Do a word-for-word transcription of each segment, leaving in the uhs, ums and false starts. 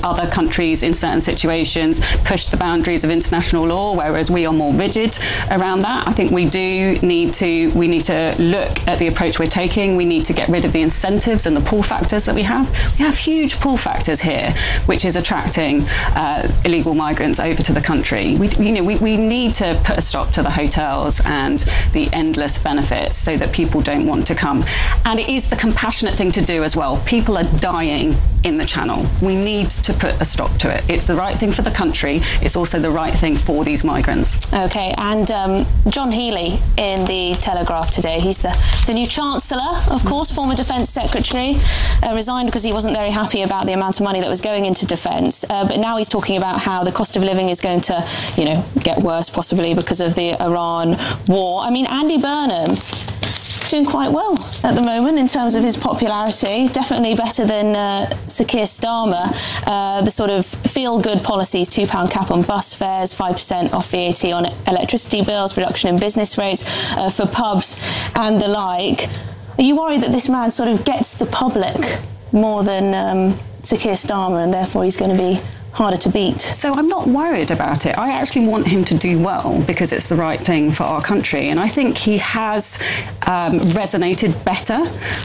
other countries in certain situations push the boundaries of international law, whereas we are more rigid around that. I think we do need to we need to look at the approach we're taking. We need to get rid of the incentives and the pull factors that we have. We have huge pull factors here, which is attracting uh, illegal migrants over to the country. We, you know, we, we need to put a stop to the hotels and the endless benefits so that people don't want to come. And it is the compassionate thing to do as well. People are dying in the Channel. We need to put a stop to it. It's the right thing for the country. It's also the right thing for these migrants. OK, and um, John Healey in the Telegraph today, he's the, the new Chancellor, of course, former Defence Secretary, uh, resigned because he wasn't very happy about the amount of money that was going into defence. Uh, but now he's talking about how the cost of living is going to, you know, get worse possibly because of the Iran war. I mean, Andy Burnham doing quite well at the moment in terms of his popularity, definitely better than uh, Sir Keir Starmer. Uh, the sort of feel-good policies, two pound cap on bus fares, five percent off V A T on electricity bills, reduction in business rates uh, for pubs and the like. Are you worried that this man sort of gets the public more than um, Sir Keir Starmer, and therefore he's going to be harder to beat? So I'm not worried about it. I actually want him to do well because it's the right thing for our country. And I think he has um, resonated better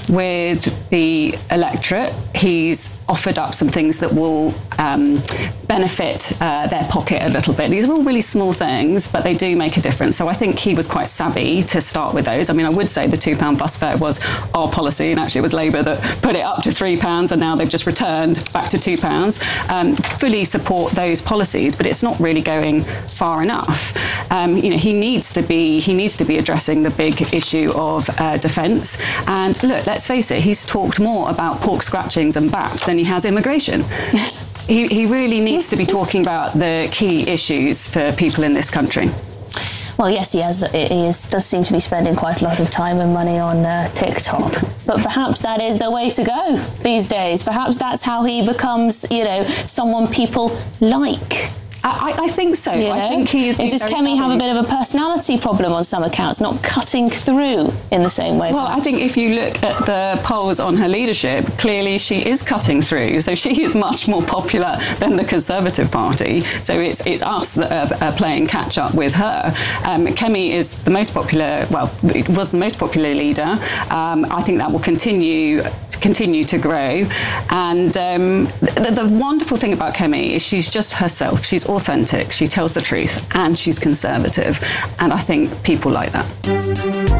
with the electorate. He's offered up some things that will um, benefit uh, their pocket a little bit. These are all really small things, but they do make a difference. So I think he was quite savvy to start with those. I mean, I would say the two pound bus fare was our policy, and actually it was Labour that put it up to three pounds, and now they've just returned back to two pounds. Um, fully support those policies, but it's not really going far enough. Um, you know, he needs to be he needs to be addressing the big issue of uh, defence. And look, let's face it, he's talked more about pork scratchings and B A P than he has immigration. he, he really needs to be talking about the key issues for people in this country. Well, yes, he has. He is, does seem to be spending quite a lot of time and money on uh, TikTok. But perhaps that is the way to go these days. Perhaps that's how he becomes, you know, someone people like. I, I think so. You know? I think he is. Does Kemi have a bit of a personality problem on some accounts, not cutting through in the same way? Well, perhaps? I think if you look at the polls on her leadership, clearly she is cutting through. So she is much more popular than the Conservative Party. So it's it's us that are, are playing catch up with her. Um, Kemi is the most popular. Well, it was the most popular leader. Um, I think that will continue continue to grow. And um, the, the wonderful thing about Kemi is she's just herself. She's authentic, she tells the truth, and she's conservative. And I think people like that.